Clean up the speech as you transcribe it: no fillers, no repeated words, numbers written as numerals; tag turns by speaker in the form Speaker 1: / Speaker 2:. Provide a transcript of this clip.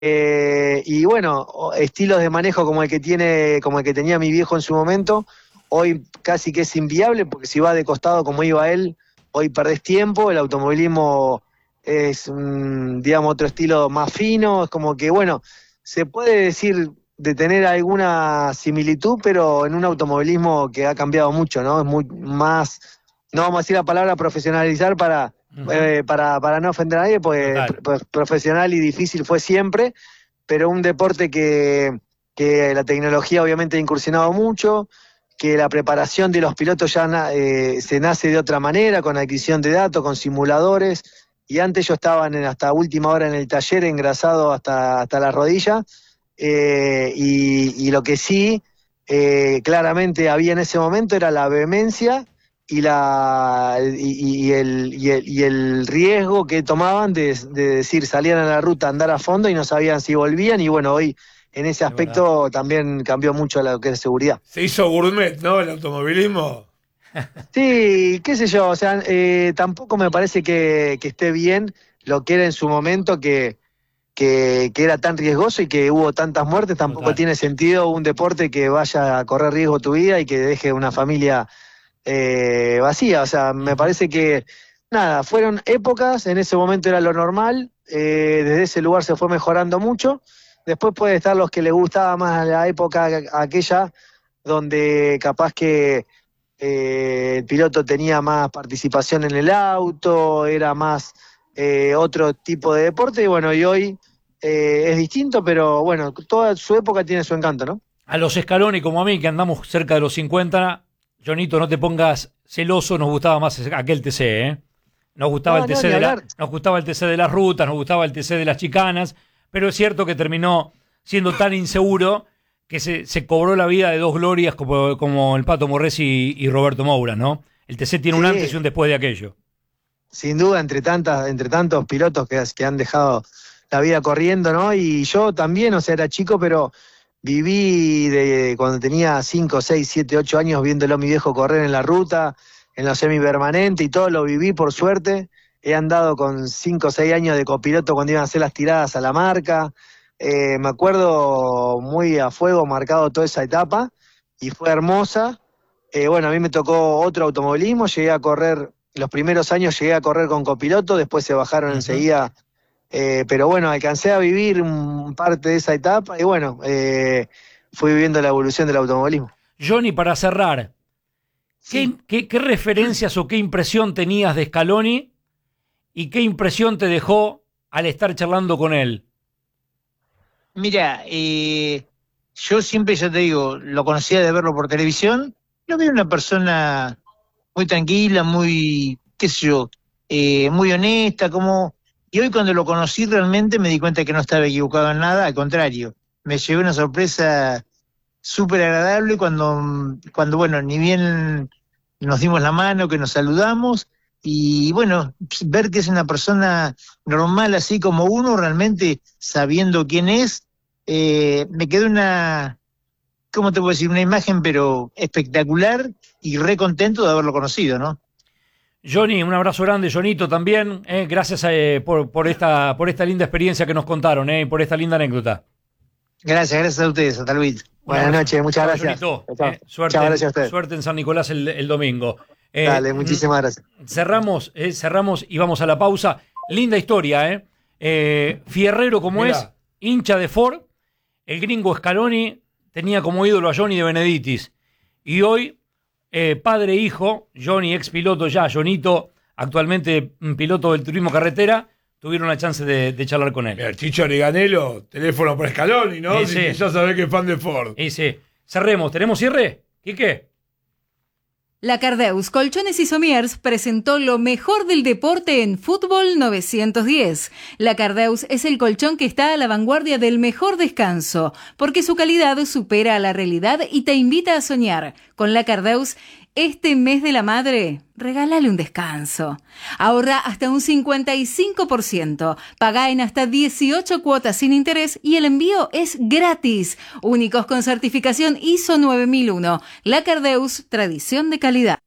Speaker 1: Y bueno, estilos de manejo como el que tenía mi viejo en su momento, hoy casi que es inviable, porque si va de costado como iba él, hoy perdés tiempo. El automovilismo es, digamos, otro estilo más fino. Es como que, bueno, se puede decir de tener alguna similitud, pero en un automovilismo que ha cambiado mucho, ¿no? Es muy más, no vamos a decir la palabra profesionalizar para no ofender a nadie, pues profesional y difícil fue siempre, pero un deporte que la tecnología obviamente ha incursionado mucho, que la preparación de los pilotos ya se nace de otra manera, con adquisición de datos, con simuladores, y antes yo estaba hasta última hora en el taller, engrasado hasta la rodilla, y lo que sí claramente había en ese momento era la vehemencia y el riesgo que tomaban de decir, salían a la ruta a andar a fondo y no sabían si volvían. Y bueno, hoy en ese aspecto también cambió mucho lo que es seguridad.
Speaker 2: Se hizo gourmet, ¿no? El automovilismo.
Speaker 1: Sí, qué sé yo, o sea, tampoco me parece que esté bien lo que era en su momento, que era tan riesgoso y que hubo tantas muertes. Tampoco tiene sentido un deporte que vaya a correr riesgo tu vida y que deje una familia vacía. O sea, me parece que, nada, fueron épocas, en ese momento era lo normal, desde ese lugar se fue mejorando mucho. Después puede estar los que les gustaba más la época aquella, donde capaz que el piloto tenía más participación en el auto, era más otro tipo de deporte, y bueno, y hoy es distinto, pero bueno, toda su época tiene su encanto, ¿no?
Speaker 3: A los Scaloni como a mí, que andamos cerca de los 50, Jonito, no te pongas celoso, nos gustaba más aquel TC, ¿eh? Nos gustaba el TC nos gustaba el TC de las rutas, nos gustaba el TC de las chicanas, pero es cierto que terminó siendo tan inseguro que se cobró la vida de dos glorias como el Pato Morresi y Roberto Moura, ¿no? El TC tiene un antes y un después de aquello.
Speaker 1: Sin duda, entre tantos pilotos que han dejado la vida corriendo, ¿no? Y yo también, o sea, era chico, pero viví cuando tenía 5, 6, 7, 8 años viéndolo a mi viejo correr en la ruta, en los semipermanentes, y todo lo viví por suerte. He andado con 5 o 6 años de copiloto cuando iban a hacer las tiradas a la marca. Me acuerdo muy a fuego marcado toda esa etapa, y fue hermosa. Bueno, a mí me tocó otro automovilismo, llegué a correr, los primeros años llegué a correr con copiloto, después se bajaron enseguida. Pero bueno, alcancé a vivir parte de esa etapa y bueno, fui viviendo la evolución del automovilismo.
Speaker 3: Johnny, para cerrar,
Speaker 1: sí.
Speaker 3: ¿qué referencias o qué impresión tenías de Scaloni y qué impresión te dejó al estar charlando con él?
Speaker 4: Mira, yo siempre, ya te digo, lo conocía de verlo por televisión. Lo vi una persona muy tranquila, muy, qué sé yo, muy honesta, como... Y hoy cuando lo conocí realmente me di cuenta que no estaba equivocado en nada, al contrario, me llevé una sorpresa súper agradable cuando, bueno, ni bien nos dimos la mano, que nos saludamos, y bueno, ver que es una persona normal así como uno, realmente sabiendo quién es, me quedó una, ¿cómo te puedo decir? Una imagen pero espectacular y re contento de haberlo conocido, ¿no?
Speaker 3: Johnny, un abrazo grande, Jonito también, gracias por esta linda experiencia que nos contaron, por esta linda anécdota.
Speaker 4: Gracias a ustedes, hasta luego.
Speaker 1: Buenas noches, muchas gracias.
Speaker 3: Suerte en San Nicolás el domingo.
Speaker 1: Dale, muchísimas gracias.
Speaker 3: Cerramos y vamos a la pausa. Linda historia, Fierrero como Mirá. Es, hincha de Ford, el gringo Scaloni tenía como ídolo a Johnny de Benedettis, y hoy padre e hijo, Johnny ex piloto ya, Jonito actualmente piloto del turismo carretera, tuvieron la chance de charlar con él.
Speaker 2: Mira, Chicho Ariganelo, teléfono para Scaloni, ¿no? Sí. Ya sabés que es fan de Ford.
Speaker 3: Sí. Cerremos, ¿tenemos cierre? ¿Qué?
Speaker 5: La Cardeus Colchones y Somiers presentó lo mejor del deporte en Fútbol 910. La Cardeus es el colchón que está a la vanguardia del mejor descanso, porque su calidad supera a la realidad y te invita a soñar. Con la Cardeus, este mes de la madre, regálale un descanso. Ahorra hasta un 55%. Paga en hasta 18 cuotas sin interés y el envío es gratis. Únicos con certificación ISO 9001. La Cardeus, tradición de calidad.